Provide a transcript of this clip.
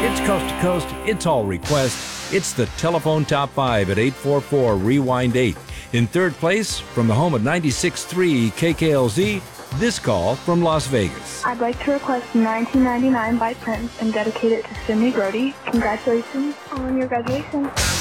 It's coast to coast. It's all request. It's the telephone top 5 at 844-REWIND-8. In third place, from the home of 96.3 KKLZ, this call from Las Vegas. I'd like to request 1999 by Prince and dedicate it to Sydney Brody. Congratulations on your graduation.